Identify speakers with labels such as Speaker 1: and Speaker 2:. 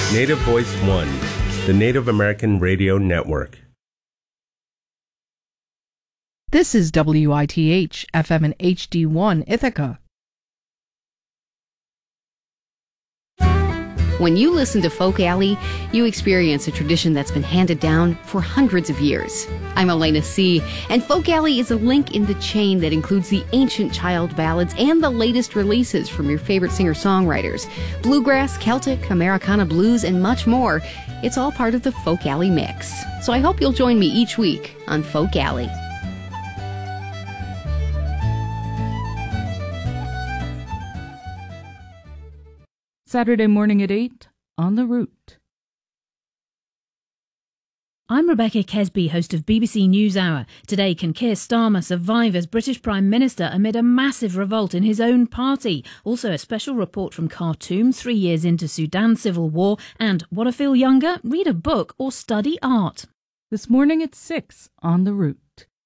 Speaker 1: Native Voice One, the Native American Radio Network.
Speaker 2: This is WITH FM and HD1 Ithaca.
Speaker 3: When you listen to Folk Alley, you experience a tradition that's been handed down for hundreds of years. I'm Elena C., and Folk Alley is a link in the chain that includes the ancient child ballads and the latest releases from your favorite singer-songwriters. Bluegrass, Celtic, Americana blues, and much more. It's all part of the Folk Alley mix. So I hope you'll join me each week on Folk Alley.
Speaker 4: Saturday morning at 8 on The Root.
Speaker 5: I'm Rebecca Kesby, host of BBC NewsHour. Today, can Keir Starmer survive as British Prime Minister amid a massive revolt in his own party? Also, a special report from Khartoum, 3 years into Sudan's civil war. And want to feel younger? Read a book or study art.
Speaker 4: This morning at 6 on The Root.